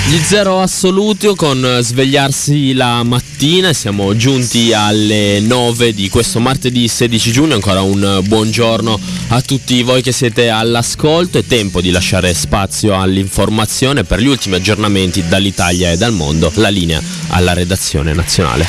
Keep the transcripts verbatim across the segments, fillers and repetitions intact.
Gli zero assoluto con svegliarsi la mattina, siamo giunti alle nove di questo martedì sedici giugno, ancora un buongiorno a tutti voi che siete all'ascolto. È tempo di lasciare spazio all'informazione per gli ultimi aggiornamenti dall'Italia e dal mondo. La linea alla redazione nazionale.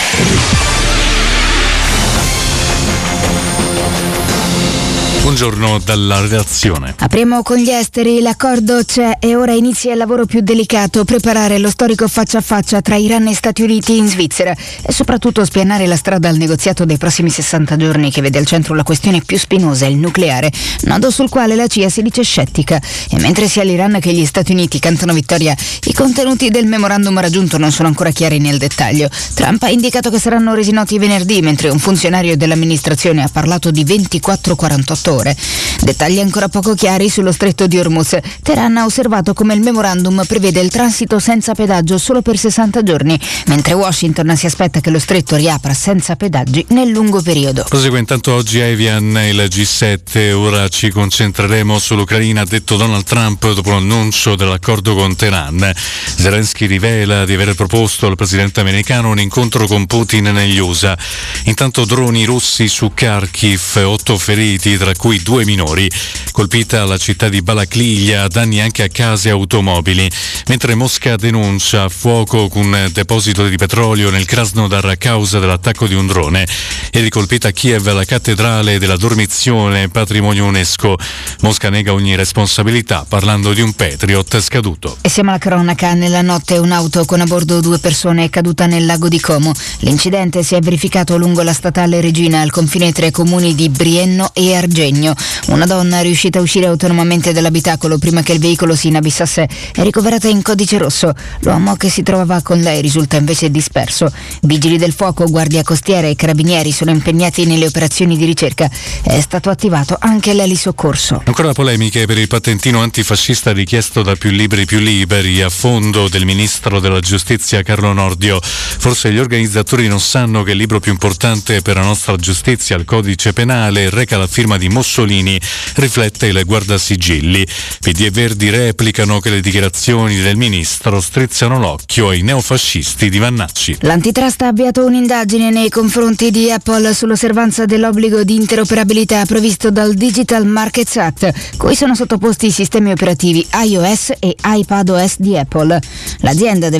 Buongiorno dalla redazione. Apriamo con gli esteri, l'accordo c'è e ora inizia il lavoro più delicato, preparare lo storico faccia a faccia tra Iran e Stati Uniti in Svizzera e soprattutto spianare la strada al negoziato dei prossimi sessanta giorni che vede al centro la questione più spinosa, il nucleare, nodo sul quale la C I A si dice scettica. E mentre sia l'Iran che gli Stati Uniti cantano vittoria, i contenuti del memorandum raggiunto non sono ancora chiari nel dettaglio. Trump ha indicato che saranno resi noti venerdì, mentre un funzionario dell'amministrazione ha parlato di ventiquattro quarantotto ore. Dettagli ancora poco chiari sullo stretto di Hormuz. Teheran ha osservato come il memorandum prevede il transito senza pedaggio solo per sessanta giorni, mentre Washington si aspetta che lo stretto riapra senza pedaggi nel lungo periodo. Prosegue intanto oggi a Evian il G sette, ora ci concentreremo sull'Ucraina, ha detto Donald Trump dopo l'annuncio dell'accordo con Teheran. Zelensky rivela di aver proposto al presidente americano un incontro con Putin negli U S A. Intanto droni russi su Kharkiv, otto feriti, tra cui due minori. Colpita la città di Balaklia, danni anche a case e automobili, mentre Mosca denuncia fuoco con un deposito di petrolio nel Krasnodar a causa dell'attacco di un drone. E ricolpita a Kiev la cattedrale della Dormizione, patrimonio UNESCO. Mosca nega ogni responsabilità parlando di un Patriot scaduto. E siamo alla cronaca. Nella notte un'auto con a bordo due persone è caduta nel lago di Como. L'incidente si è verificato lungo la statale Regina al confine tra i comuni di Brienno e Argegno. Una donna è riuscita a uscire autonomamente dall'abitacolo prima che il veicolo si inabissasse. È ricoverata in codice rosso. L'uomo che si trovava con lei risulta invece disperso. Vigili del fuoco, guardia costiera e carabinieri sono impegnati nelle operazioni di ricerca. È stato attivato anche l'elisoccorso. Ancora polemiche per il patentino antifascista richiesto da Più Liberi Più Liberi a fondo del ministro della giustizia Carlo Nordio. Forse gli organizzatori non sanno che il libro più importante per la nostra giustizia, il codice penale, reca la firma di Mussolini, riflette il guardasigilli. P D e Verdi replicano che le dichiarazioni del ministro strizzano l'occhio ai neofascisti di Vannacci. L'antitrust ha avviato un'indagine nei confronti di Apple sull'osservanza dell'obbligo di interoperabilità previsto dal Digital Markets Act, cui sono sottoposti i sistemi operativi iOS e iPadOS di Apple. L'azienda deve